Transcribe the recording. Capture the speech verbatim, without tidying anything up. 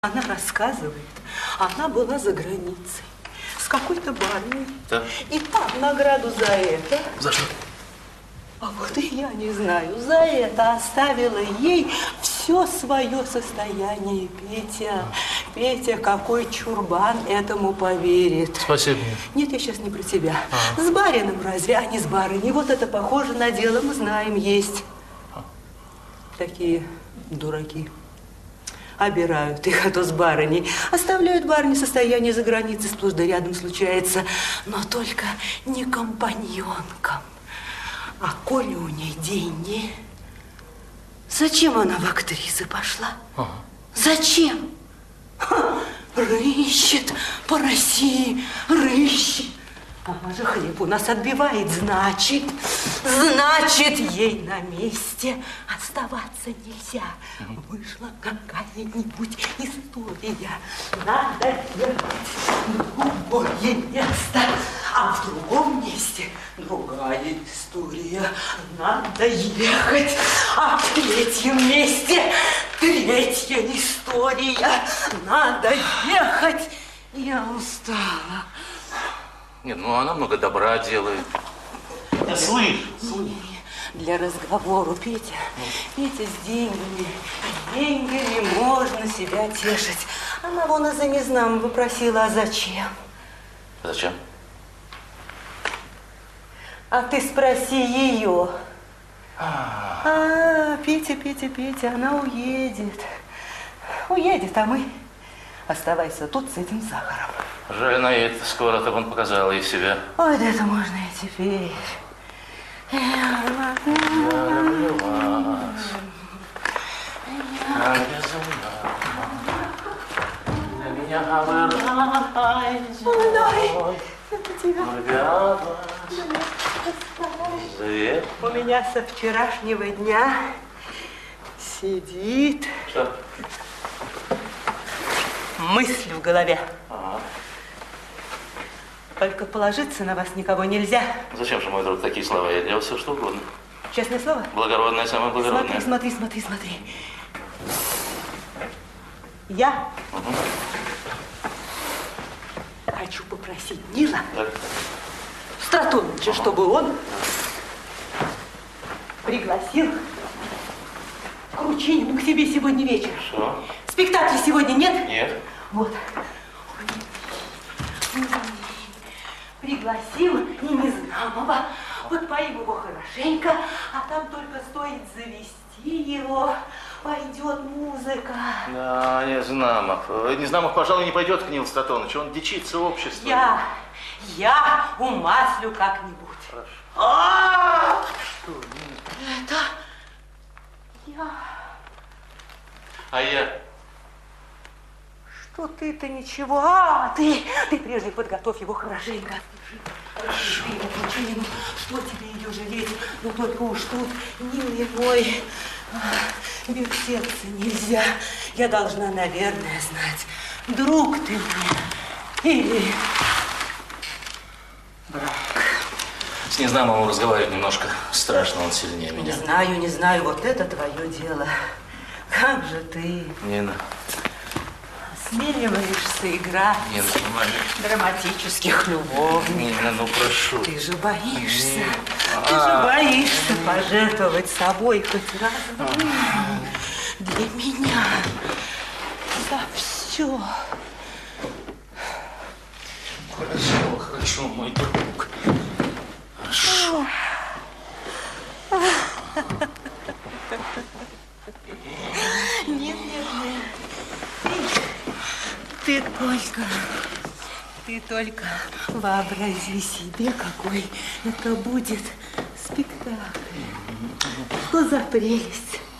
Она рассказывает, она была за границей с какой-то барыней. Да. И там награду за это. За что? А вот и я не знаю. За это оставила ей все свое состояние, Петя. Петя, какой чурбан этому поверит. Спасибо. Нет, я сейчас не про тебя. А. С барином разве, а не с барыней. Вот это похоже на дело, мы знаем, есть. А. Такие дураки. Обирают их, а то с барыней. Оставляют барыни состояние за границей, сплошь да рядом случается. Но только не компаньонкам. А коли у ней деньги, зачем она в актрисы пошла? Ага. Зачем? Ха, рыщет по России, рыщет. Она же хлеб у нас отбивает, значит, значит, ей на месте оставаться нельзя. Вышла какая-нибудь история. Надо ехать в другое место. А в другом месте другая история. Надо ехать. А в третьем месте третья история. Надо ехать. Я устала. Нет, ну она много добра делает. Я слышу, слышу. Для разговора, Петя, Петя, с деньгами, деньгами можно себя тешить. Она вон и за незнамо попросила, а зачем? Зачем? А ты спроси ее. А, А, Петя, Петя, Петя, она уедет. Уедет, а мы оставайся тут с этим сахаром. жаль, она едет скоро, так он показал ей себя. Ой, да это можно и теперь. Я люблю вас. Я безумна. Для меня вы рай земной. Любя вас. Завет. У меня со вчерашнего дня сидит Что? мысль в голове. Ага. Только положиться на вас никого нельзя. Зачем же, мой друг, такие слова? Я делал все, что угодно. Честное слово? Благородное, самое благородное. Смотри, смотри, смотри, смотри. Я Угу. хочу попросить Нила Так. Стратоновича, Ага. чтобы он пригласил Кручинину к себе сегодня вечером. Что? Спектакля сегодня нет? Нет. Вот. Пригласил и Незнамова. Вот поим его хорошенько, а там только стоит завести его, пойдет музыка. Да, Незнамов. Незнамов, пожалуй, не пойдет к Нилу Стратоновичу. Он дичится общества. Я, я умаслю как-нибудь. Хорошо. А! Что? Это я. А я? Что ты-то ничего? А, ты, ты прежде подготовь его хорошенько. Хорошо. Кручинину, что тебе ее жалеть? Но только уж тут, милый мой, без сердца нельзя. Я должна, наверное, знать, друг ты мне или враг. С Незнамовым разговаривать немножко страшно, он сильнее Не меня. знаю, не знаю, вот это твое дело. Как же ты Нина. осмеливаешься играть Нина, понимаешь? драматических любовников? Нина, ну прошу. Ты же боишься, Нет. ты же А. боишься пожертвовать собой хоть раз в жизни для меня. За все. Хорошо, хорошо, мой друг. Хорошо. Нет, нет, нет. Ты, ты только, ты только вообрази себе, какой это будет спектакль. Что за прелесть.